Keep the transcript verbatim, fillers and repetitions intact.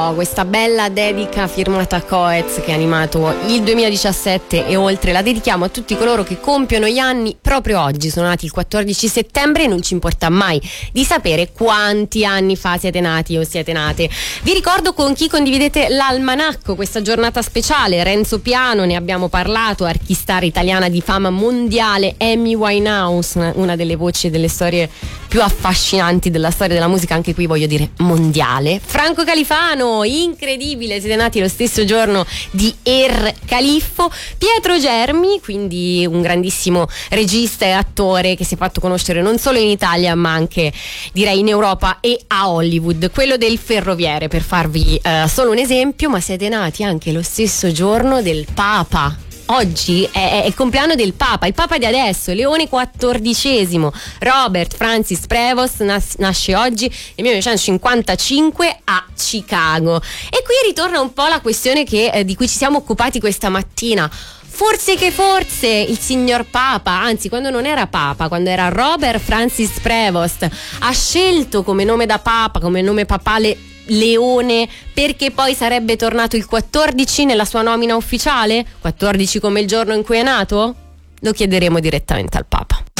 Questa bella dedica firmata Coez che ha animato il duemiladiciassette e oltre, la dedichiamo a tutti coloro che compiono gli anni proprio oggi. Sono nati il quattordici settembre e non ci importa mai di sapere quanti anni fa siete nati o siete nate. Vi ricordo con chi condividete l'almanacco questa giornata speciale: Renzo Piano, ne abbiamo parlato, archistar italiana di fama mondiale, Amy Winehouse, una delle voci delle storie più affascinanti della storia della musica, anche qui voglio dire mondiale. Franco Califano, incredibile, siete nati lo stesso giorno di Er Califfo. Pietro Germi, quindi un grandissimo regista e attore che si è fatto conoscere non solo in Italia ma anche, direi, in Europa e a Hollywood, quello del Ferroviere, per farvi uh, solo un esempio. Ma siete nati anche lo stesso giorno del Papa. Oggi è, è il compleanno del Papa, il Papa di adesso, Leone quattordicesimo. Robert Francis Prevost nas- nasce oggi nel millenovecentocinquantacinque a Chicago. E qui ritorna un po' la questione che, eh, di cui ci siamo occupati questa mattina. Forse che forse il signor Papa, anzi quando non era Papa, quando era Robert Francis Prevost, ha scelto come nome da Papa, come nome papale, Leone, perché poi sarebbe tornato il quattordici nella sua nomina ufficiale? quattordici come il giorno in cui è nato? Lo chiederemo direttamente al Papa.